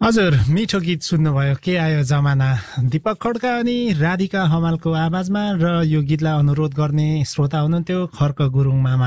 हजुर मिठो गीत सुन्नुभयो के आयो जमाना दीपक खड्का अनि राधिका हमालको आवाजमा र यो गीतलाई अनुरोध गर्ने श्रोता हुनुहुन्थ्यो खर्क गुरुङ मामा।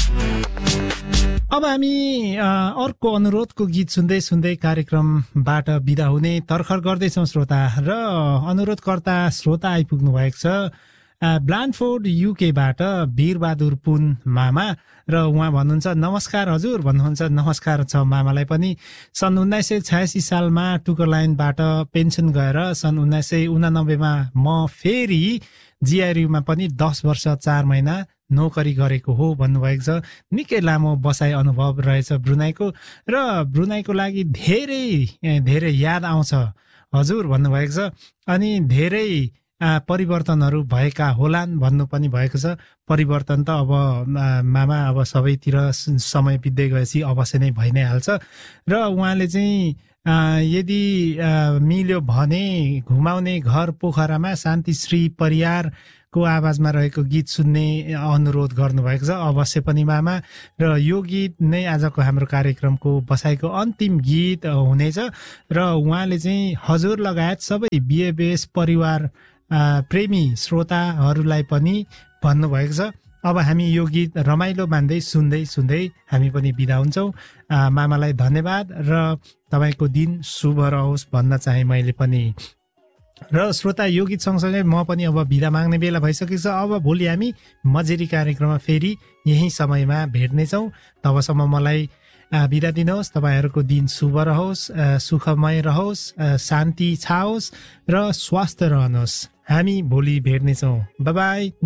अब हामी अर्को अनुरोधको गीत सुन्दै सुन्दै कार्यक्रमबाट बिदा हुने तर्खर गर्दैछौँ श्रोता र अनुरोधकर्ता श्रोता आइपुग्नु भएको छ ब्लान्डफोर्ड युकेबाट वीरबहादुर पुन मामा र उहाँ भन्नुहुन्छ नमस्कार हजुर भन्नुहुन्छ। नमस्कार छ मामालाई पनि। सन् 1986 सालमा टुकर लाइनबाट पेन्सन गएर सन् 1989 मा म फेरि जिआरयुमा पनि 10 वर्ष 4 महिना नोकरी गरेको हो भन्नुभएको छ। निकै लामो बसाइ अनुभव रहेछ ब्रुनाईको र ब्रुनाईको लागि धेरै धेरै याद आउँछ हजुर भन्नुभएको छ। अनि धेरै परिवर्तनहरू भएका होलान् भन्नु पनि भएको छ। परिवर्तन त अब मामा अब सबैतिर समय बित्दै गएपछि अवश्य नै भइ नै हाल्छ र उहाँले चाहिँ यदि मिल्यो भने घुमाउने घर पोखरामा शान्तिश्री परियारको आवाजमा रहेको गीत सुन्ने अनुरोध गर्नुभएको छ। अवश्य पनि मामा र यो गीत नै आजको हाम्रो कार्यक्रमको बसाइको अन्तिम गीत हुनेछ र उहाँले चाहिँ हजुर लगायत सबै बिएबीएस परिवार प्रेमी श्रोताहरूलाई पनि भन्नुभएको छ। अब हामी यो गीत रमाइलो मान्दै सुन्दै सुन्दै हामी पनि बिदा हुन्छौँ। मामालाई धन्यवाद र तपाईँको दिन शुभ रहोस् भन्न चाहे मैले पनि। र श्रोता यो गीत सँगसँगै म पनि अब बिदा माग्ने बेला भइसकेको छ। अब भोलि हामी मजेरी कार्यक्रममा फेरि यही समयमा भेट्नेछौँ। तबसम्म मलाई बिदा दिनुहोस्। तपाईँहरूको दिन शुभ रहोस्, सुखमय रहोस्, शान्ति छाओस् र स्वस्थ रहनुहोस्। हामी भोलि भेट्नेछौँ। Bye bye.